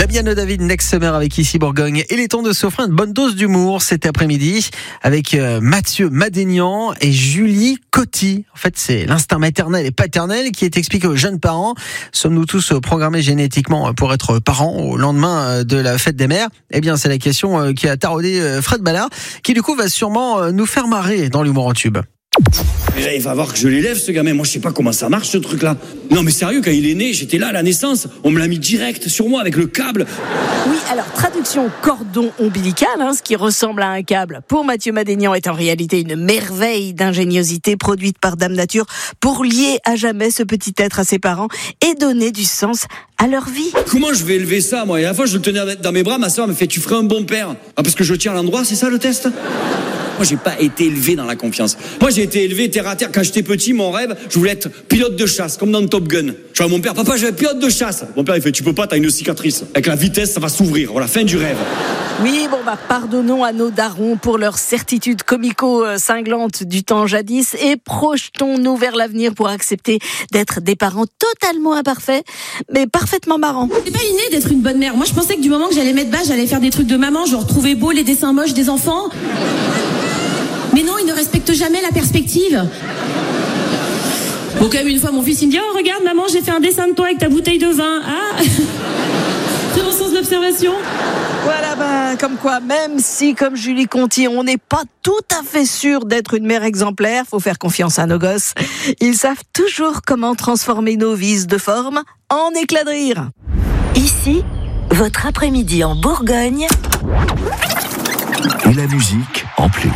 Damiano David, Next Summer avec Ici Bourgogne. Il est temps de s'offrir une bonne dose d'humour cet après-midi avec Mathieu Madénian et Julie Coty. En fait, c'est l'instinct maternel et paternel qui est expliqué aux jeunes parents. Sommes-nous tous programmés génétiquement pour être parents au lendemain de la fête des mères? Eh bien, c'est la question qui a taraudé Fred Ballard, qui du coup va sûrement nous faire marrer dans l'humour en tube. Déjà, il va voir que je l'élève, ce gamin. Moi, je sais pas comment ça marche, ce truc-là. Non, mais sérieux, quand il est né, j'étais là à la naissance. On me l'a mis direct sur moi avec le câble. Oui, alors, traduction cordon ombilical, ce qui ressemble à un câble, pour Mathieu Madénian, est en réalité une merveille d'ingéniosité produite par Dame Nature pour lier à jamais ce petit être à ses parents et donner du sens à leur vie. Comment je vais élever ça, moi? Et à la fois, je le tenais dans mes bras, ma soeur me fait, tu ferais un bon père. Ah, parce que je tiens à l'endroit, c'est ça le test? Moi, j'ai pas été élevé dans la confiance. Moi, j'ai été élevé terre à terre. Quand j'étais petit, mon rêve, je voulais être pilote de chasse, comme dans Top Gun. Je vois mon père, papa, je vais être pilote de chasse. Mon père, il fait, tu peux pas, t'as une cicatrice. Avec la vitesse, ça va s'ouvrir. Voilà, fin du rêve. Oui, pardonnons à nos darons pour leur certitude comico-cinglante du temps jadis et projetons-nous vers l'avenir pour accepter d'être des parents totalement imparfaits, mais parfaitement marrants. C'est pas inné d'être une bonne mère. Moi, je pensais que du moment que j'allais mettre bas, j'allais faire des trucs de maman, genre trouver beau les dessins moches des enfants. Mais non, ils ne respectent jamais la perspective. Bon, quand même, une fois, mon fils, il me dit, oh, regarde, maman, j'ai fait un dessin de toi avec ta bouteille de vin. Ah, très bon sens de l'observation. Voilà, comme quoi, même si, comme Julie Conty, on n'est pas tout à fait sûr d'être une mère exemplaire, faut faire confiance à nos gosses. Ils savent toujours comment transformer nos vices de forme en éclat de rire. Ici, votre après-midi en Bourgogne. Et la musique en plus.